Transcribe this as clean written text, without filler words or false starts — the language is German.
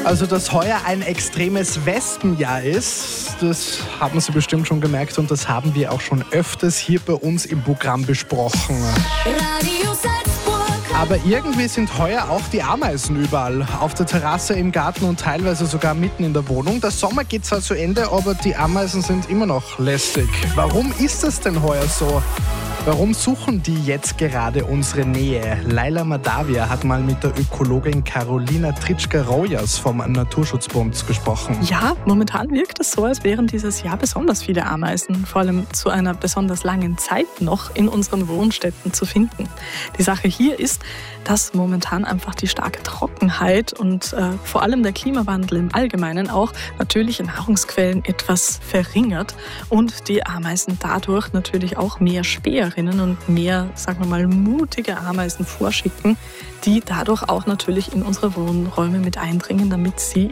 Also, dass heuer ein extremes Wespenjahr ist, das haben Sie bestimmt schon gemerkt und das haben wir auch schon öfters hier bei uns im Programm besprochen. Radio Salzburg. Aber irgendwie sind heuer auch die Ameisen überall. Auf der Terrasse, im Garten und teilweise sogar mitten in der Wohnung. Der Sommer geht zwar zu Ende, aber die Ameisen sind immer noch lästig. Warum ist das denn heuer so? Warum suchen die jetzt gerade unsere Nähe? Laila Madavia hat mal mit der Ökologin Karolina Tritschka-Rojas vom Naturschutzbund gesprochen. Ja, momentan wirkt es so, als wären dieses Jahr besonders viele Ameisen, vor allem zu einer besonders langen Zeit noch, in unseren Wohnstätten zu finden. Die Sache hier ist, dass momentan einfach die starke Trockenheit und vor allem der Klimawandel im Allgemeinen auch natürliche Nahrungsquellen etwas verringert und die Ameisen dadurch natürlich auch mehr Späherinnen und mehr, sagen wir mal, mutige Ameisen vorschicken, die dadurch auch natürlich in unsere Wohnräume mit eindringen, damit sie